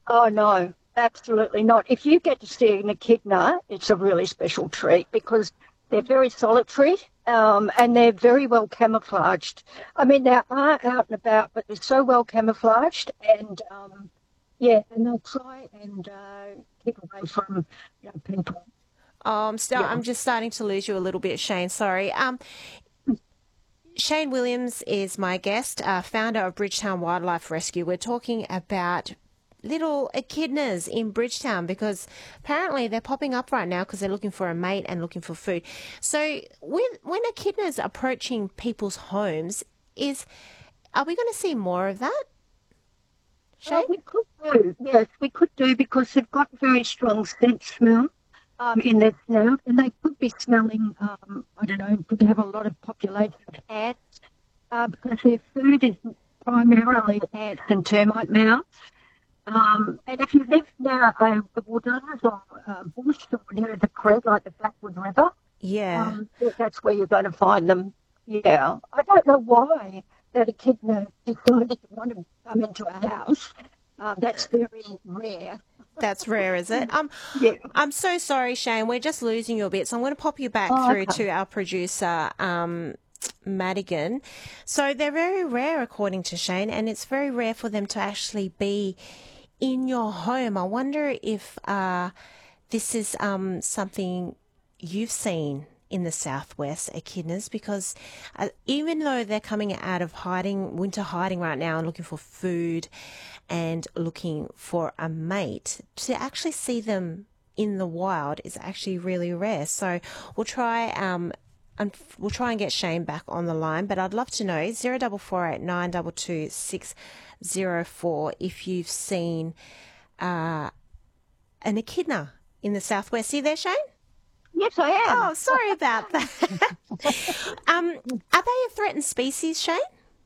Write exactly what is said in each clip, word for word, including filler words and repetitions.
Oh, no, absolutely not. If you get to see an echidna, it's a really special treat because they're very solitary, um, and they're very well camouflaged. I mean, they are out and about, but they're so well camouflaged, and um, yeah, and they'll try and uh, keep away from, you know, people. Oh, I'm, st- Yeah. I'm just starting to lose you a little bit, Shane. Sorry. Um, Shane Williams is my guest, uh, founder of Bridgetown Wildlife Rescue. We're talking about little echidnas in Bridgetown because apparently they're popping up right now because they're looking for a mate and looking for food. So when when echidnas are approaching people's homes, is are we going to see more of that, Uh, Shane? we could do, yes, we could do because they've got very strong scent smell um, in their snout, and they could be smelling, um, I don't know, could have a lot of population of ants uh, because their food is primarily ants and termite mounds. Um, and if you live near a, a woodlands or a bush or near the creek, like the Blackwood River, Yeah. um, that- that's where you're going to find them. Yeah, I don't know why that echidna decided to want to come into a house. Um, that's very rare. That's rare, is it? Um, Yeah. I'm so sorry, Shane. We're just losing you a bit, so I'm going to pop you back Oh, through okay. to our producer, um, Madigan. So they're very rare, according to Shane, and it's very rare for them to actually be in your home. I wonder if uh, this is um, something you've seen in the southwest echidnas because uh, even though they're coming out of hiding, winter hiding right now and looking for food and looking for a mate, to actually see them in the wild is actually really rare. So we'll try um and we'll try and get Shane back on the line, but I'd love to know zero double four eight nine double two six zero four if you've seen uh, an echidna in the southwest. See there, Shane? Yes, I am. Oh, sorry about that. um, are they a threatened species, Shane?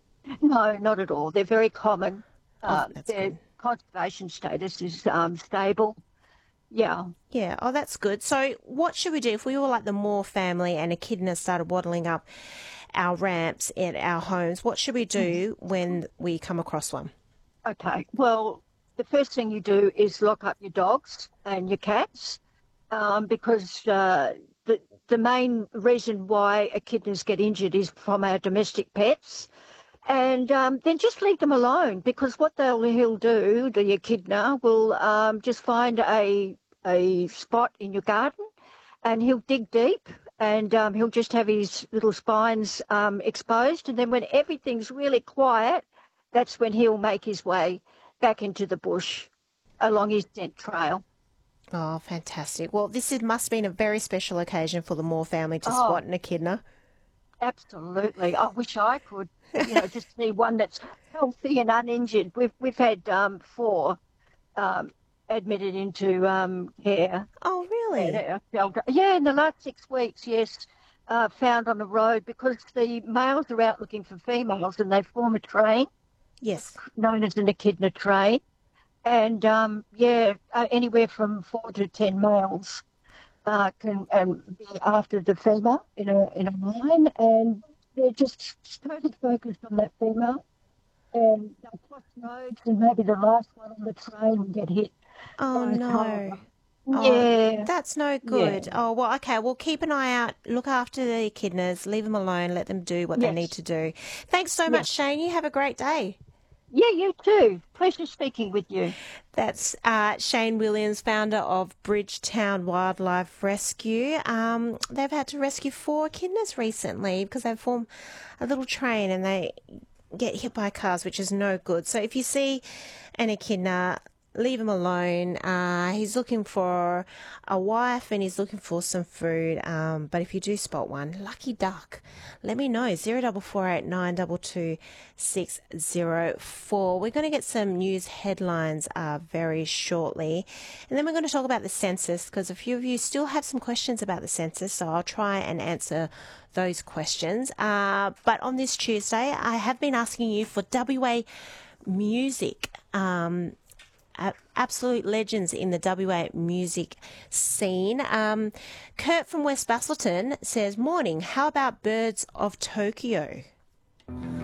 No, not at all. They're very common. Oh, Um, that's their good. conservation status is um, stable. Yeah. Yeah, oh, that's good. So, what should we do if we were like the Moore family and echidna started waddling up our ramps at our homes? What should we do when we come across one? Okay. Well, the first thing you do is lock up your dogs and your cats um, because uh, the the main reason why echidnas get injured is from our domestic pets. And um, then just leave them alone because what they'll he'll do, the echidna, will um, just find a a spot in your garden and he'll dig deep and um, he'll just have his little spines um, exposed. And then when everything's really quiet, that's when he'll make his way back into the bush along his scent trail. Oh, fantastic. Well, this is, must have been a very special occasion for the Moore family to Oh, spot an echidna. absolutely. I wish I could, you know, just see one that's healthy and uninjured. We've we've had um, four um, admitted into um, care. Oh, And, really? uh, shelter. Yeah, in the last six weeks, yes, uh, found on the road because the males are out looking for females and they form a train Yes. known as an echidna train. And um, yeah, uh, anywhere from four to ten males uh, can um, be after the female in a in a line, and they're just totally focused on that female. And they'll cross roads, and maybe the last one on the train will get hit Oh, by a no. car. Oh, Yeah, that's no yeah, good. Oh, well, okay. Well, keep an eye out. Look after the echidnas. Leave them alone. Let them do what they need yes, to do. Thanks so yeah, much, Shane. You have a great day. yeah. You too. Pleasure speaking with you. That's uh, Shane Williams, founder of Bridgetown Wildlife Rescue. Um, they've had to rescue four echidnas recently because they form a little train and they get hit by cars, which is no good. So if you see an echidna, leave him alone. Uh, he's looking for a wife and he's looking for some food. Um, but if you do spot one, lucky duck, let me know. Zero double four eight nine double two six zero four. We're going to get some news headlines uh, very shortly, and then we're going to talk about the census because a few of you still have some questions about the census. So I'll try and answer those questions. Uh, but on this Tuesday, I have been asking you for W A music. Um, absolute legends in the W A music scene. Um, Kurt from West Bustleton says, "Morning, how about Birds of Tokyo?"